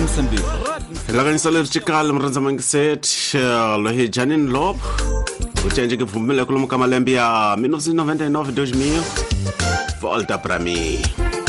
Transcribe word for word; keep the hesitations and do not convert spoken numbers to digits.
Mozambique. Laga nisalirchikal mranza mangiset lohi Janin Lop. Uchenje ke vumile kulumuka malembi ya mille neuf cent noventa e nove dois mil. Volta pra mim.